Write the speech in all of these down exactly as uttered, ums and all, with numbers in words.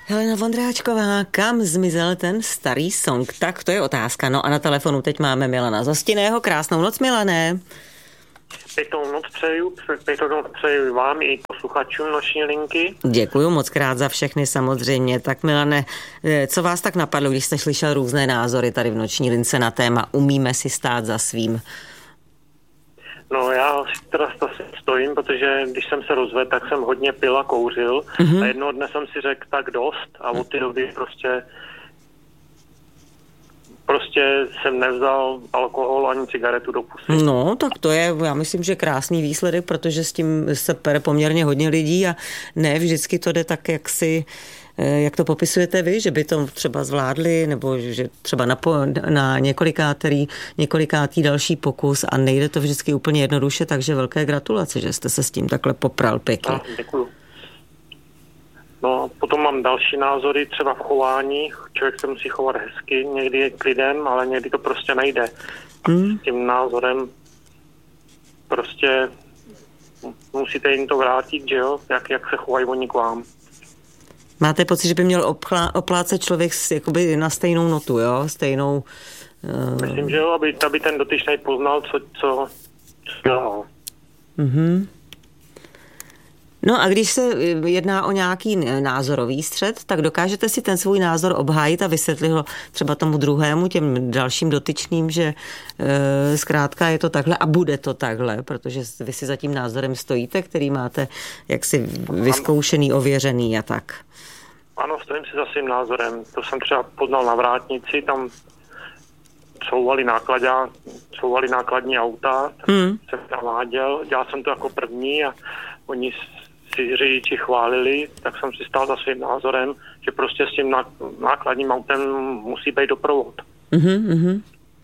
Helena Vondráčková, kam zmizel ten starý song? Tak to je otázka. No a na telefonu teď máme Milana Zostinného. Krásnou noc, Milané. Pěknou noc přeju, pěknou noc přeju vám i posluchačům Noční linky. Děkuju moc krát za všechny samozřejmě. Tak Milane, co vás tak napadlo, když jste slyšel různé názory tady v Noční lince na téma Umíme si stát za svým? No já si teda stojím, protože když jsem se rozvedl, tak jsem hodně pil a kouřil mm-hmm. a jednoho dne jsem si řekl tak dost a od té doby prostě prostě jsem nevzal alkohol ani cigaretu do pusy. No, tak to je, já myslím, že krásný výsledek, protože s tím se pere poměrně hodně lidí a ne vždycky to jde tak, jak si, jak to popisujete vy, že by to třeba zvládli, nebo že třeba na, po, na několikátý, několikátý další pokus a nejde to vždycky úplně jednoduše, takže velké gratulace, že jste se s tím takhle popral pěkně. No, děkuju. No, potom mám další názory, třeba v chování. Člověk se musí chovat hezky, někdy je k lidem, ale někdy to prostě nejde. Hmm. S tím názorem prostě musíte jim to vrátit, že jo, jak, jak se chovají oni k vám. Máte pocit, že by měl oplá, oplácet člověk jakoby na stejnou notu, jo? Stejnou... Uh... Myslím, že jo, aby, aby ten dotyčnej poznal, co, co, co dělal. Mhm. No a když se jedná o nějaký názorový střet, tak dokážete si ten svůj názor obhájit a vysvětlit ho třeba tomu druhému, těm dalším dotyčným, že e, zkrátka je to takhle a bude to takhle, protože vy si za tím názorem stojíte, který máte jaksi vyzkoušený, ověřený a tak. Ano, stojím si za svým názorem. To jsem třeba poznal na Vrátnici, tam couvali nákladňa, couvali nákladní auta, tak hmm. jsem tam váděl, dělal jsem to jako první a oni si řidiči chválili, tak jsem si stál za svým názorem, že prostě s tím nákladním autem musí být doprovod. Uh-huh, uh-huh.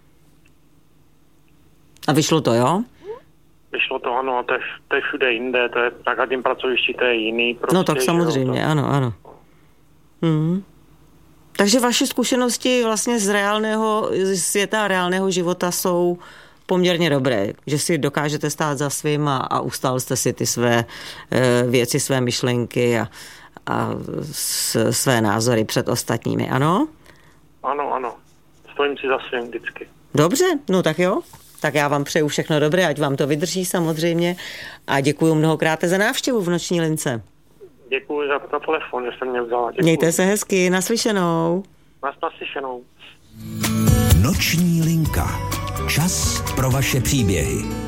A vyšlo to, jo? Vyšlo to, ano, to je, to je všude jinde, to je na každém pracovišti, to je jiný. Prostě, no tak samozřejmě, jo, to... ano, ano. Uh-huh. Takže vaše zkušenosti vlastně z reálného světa a reálného života jsou poměrně dobré, že si dokážete stát za svým a, a ustál jste si ty své e, věci, své myšlenky a, a s, své názory před ostatními, ano? Ano, ano. Stojím si za svým vždycky. Dobře, no tak jo. Tak já vám přeju všechno dobré, ať vám to vydrží samozřejmě a děkuji mnohokrát za návštěvu v Noční lince. Děkuji za, za telefon, že jste mě vzala. Děkuji. Mějte se hezky, naslyšenou. Nas, naslyšenou. Noční linka. Čas pro vaše příběhy.